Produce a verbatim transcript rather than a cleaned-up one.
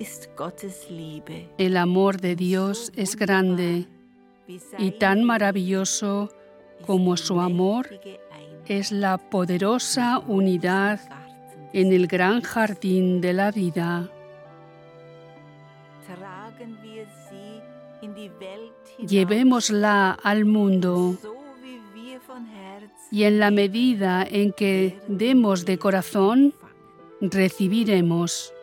El amor de Dios es grande y tan maravilloso como su amor es la poderosa unidad en el gran jardín de la vida. Llevémosla al mundo y en la medida en que demos de corazón, recibiremos.